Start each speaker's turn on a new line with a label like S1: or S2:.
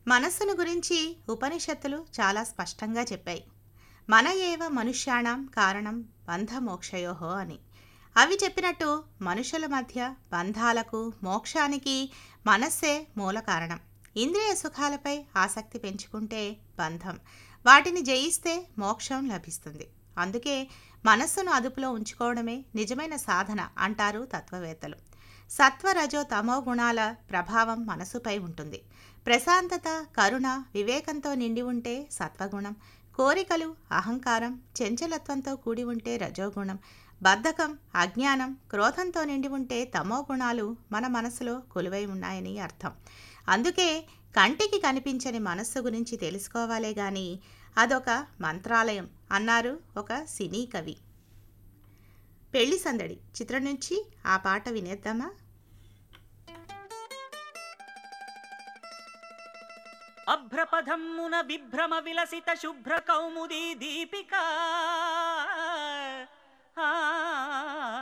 S1: మనస్సును గురించి ఉపనిషత్తులు చాలా స్పష్టంగా చెప్పాయి. మన ఏవ మనుష్యాణం కారణం బంధమోక్షయోహో అని. అవి చెప్పినట్టు మనుషుల మధ్య బంధాలకు మోక్షానికి మనస్సే మూల కారణం. ఇంద్రియ సుఖాలపై ఆసక్తి పెంచుకుంటే బంధం, వాటిని జయిస్తే మోక్షం లభిస్తుంది. అందుకే మనస్సును అదుపులో ఉంచుకోవడమే నిజమైన సాధన అంటారు తత్వవేత్తలు. సత్వ రజో తమో గుణాల ప్రభావం మనసుపై ఉంటుంది. ప్రశాంతత, కరుణ, వివేకంతో నిండి ఉంటే సత్వగుణం, కోరికలు, అహంకారం, చంచలత్వంతో కూడి ఉంటే రజోగుణం, బద్ధకం, అజ్ఞానం, క్రోధంతో నిండి ఉంటే తమో గుణాలు మన మనసులో కొలువై ఉన్నాయని అర్థం. అందుకే కంటికి కనిపించని మనస్సు గురించి తెలుసుకోవాలే గాని అదొక మంత్రాలయం అన్నారు ఒక సినీ కవి. పెళ్లి సందడి చిత్రం నుంచి ఆ పాట వినేద్దామా?
S2: అభ్రపథమ్మున విభ్రమ విలసిత శుభ్ర కౌముదీ దీపికా